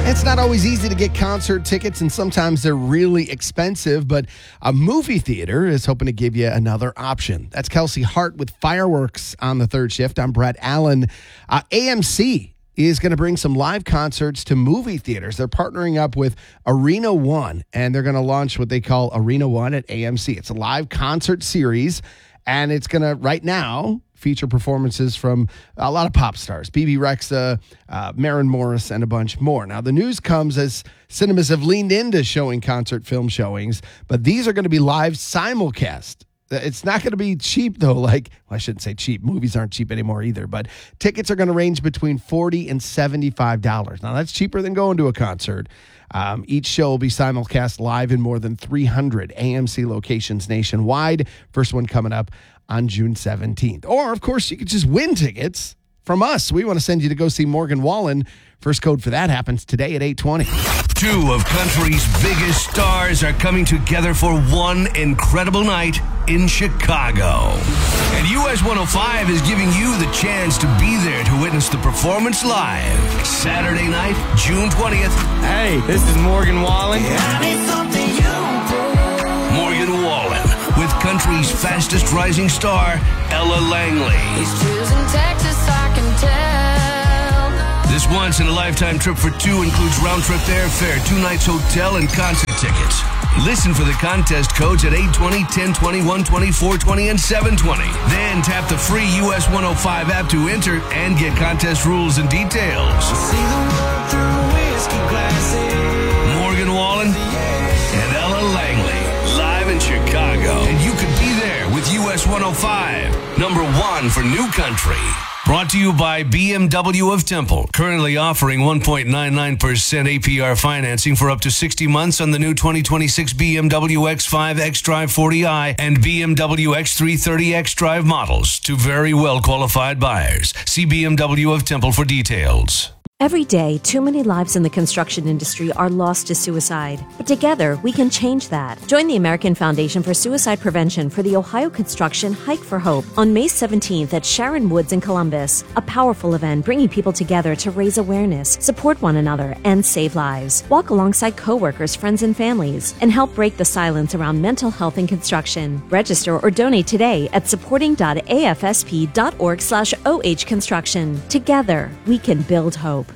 It's not always easy to get concert tickets, and sometimes they're really expensive, but a movie theater is hoping to give you another option. That's Kelsey Hart with Fireworks on the third shift. I'm Brett Allen. AMC is going to bring some live concerts to movie theaters. They're partnering up with Arena One, and they're going to launch what they call Arena One at AMC. It's a live concert series, and it's going to, right now, feature performances from a lot of pop stars, Bebe Rexha, Maren Morris, and a bunch more. Now, the news comes as cinemas have leaned into showing concert film showings, but these are going to be live simulcast. It's not going to be cheap, though. I shouldn't say cheap. Movies aren't cheap anymore either, but tickets are going to range between $40 and $75. Now, that's cheaper than going to a concert. Each show will be simulcast live in more than 300 AMC locations nationwide. First one coming up on June 17th. Or, of course, you could just win tickets from us. We want to send you to go see Morgan Wallen. First code for that happens today at 8:20. Two of country's biggest stars are coming together for one incredible night in Chicago. And US 105 is giving you the chance to be there to witness the performance live. Saturday night, June 20th. Hey, this is Morgan Wallen. Morgan Wallen with country's fastest rising star, Ella Langley. He's choosing Texas, I can tell. This once-in-a-lifetime trip for two includes round-trip airfare, 2 nights hotel, and concert tickets. Listen for the contest codes at 820, 1020, 120, 420, and 720. Then tap the free US 105 app to enter and get contest rules and details. See the world through whiskey glasses. Morgan Wallen and Ella Langley, live in Chicago. And you could be there with US 105, #1 for new country. Brought to you by BMW of Temple, currently offering 1.99% APR financing for up to 60 months on the new 2026 BMW X5 xDrive 40i and BMW X330 xDrive models to very well qualified buyers. See BMW of Temple for details. Every day, too many lives in the construction industry are lost to suicide. But together, we can change that. Join the American Foundation for Suicide Prevention for the Ohio Construction Hike for Hope on May 17th at Sharon Woods in Columbus. A powerful event bringing people together to raise awareness, support one another, and save lives. Walk alongside coworkers, friends, and families, and help break the silence around mental health in construction. Register or donate today at supporting.afsp.org/ohconstruction. Together, we can build hope.